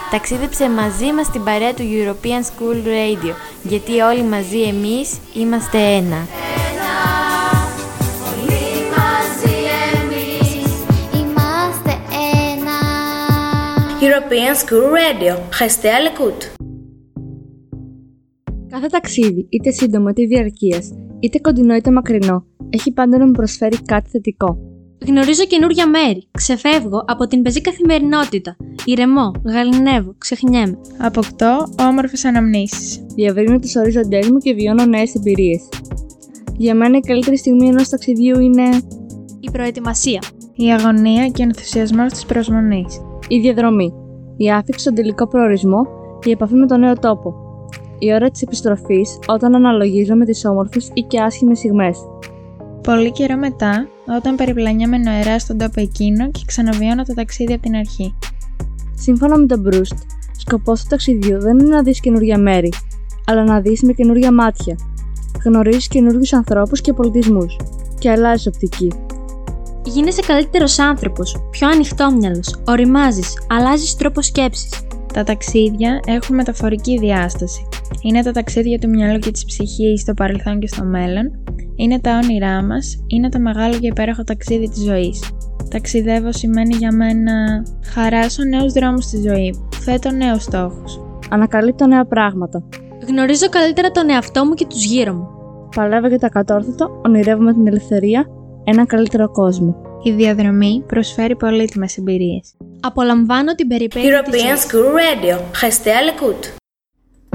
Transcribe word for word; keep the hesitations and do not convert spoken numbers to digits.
Ταξίδεψε μαζί μας στην παρέα του European School Radio, γιατί όλοι μαζί εμείς είμαστε ένα. European School Radio. Restez à l'écoute. Κάθε ταξίδι, είτε σύντομο είτε διαρκείας, είτε κοντινό είτε μακρινό, έχει πάντα να μου προσφέρει κάτι θετικό. Γνωρίζω καινούργια μέρη, ξεφεύγω από την πεζή καθημερινότητα, ηρεμώ, γαληνεύω, ξεχνιέμαι. Αποκτώ όμορφες αναμνήσεις. Διαβρύνω τους ορίζοντές μου και βιώνω νέες εμπειρίες. Για μένα η καλύτερη στιγμή ενός ταξιδιού είναι η προετοιμασία, η αγωνία και ο ενθουσιασμός της προσμονής, η διαδρομή, η άφιξη στον τελικό προορισμό, η επαφή με τον νέο τόπο, η ώρα της επιστροφής όταν αναλογίζομαι τις όμορφες ή και άσχημες στιγμές. Πολύ καιρό μετά, όταν περιπλανιέμαι νοερά στον τόπο εκείνο και ξαναβιώνω το ταξίδι από την αρχή. Σύμφωνα με τον Μπρουστ, σκοπός του ταξιδιού δεν είναι να δεις καινούργια μέρη, αλλά να δεις με καινούργια μάτια. Γνωρίζεις καινούργιους ανθρώπους και πολιτισμούς και αλλάζεις οπτική. Γίνεσαι καλύτερος άνθρωπος, πιο ανοιχτόμυαλος, οριμάζεις, αλλάζεις τρόπο σκέψης. Τα ταξίδια έχουν μεταφορική διάσταση. Είναι τα ταξίδια του μυαλού και της ψυχής στο παρελθόν και στο μέλλον. Είναι τα όνειρά μας. Είναι το μεγάλο και υπέροχο ταξίδι της ζωής. Ταξιδεύω σημαίνει για μένα χαράσω νέους δρόμους στη ζωή μου. Θέτω νέους στόχους. Ανακαλύπτω νέα πράγματα. Γνωρίζω καλύτερα τον εαυτό μου και τους γύρω μου. Παλεύω για το ακατόρθωτο, ονειρεύομαι την ελευθερία, έναν καλύτερο κόσμο. Η διαδρομή προσφέρει πολύτιμες εμπειρίες. Απολαμβάνω την περιπέτεια της ζωής. European School Radio. Restez à l'écoute.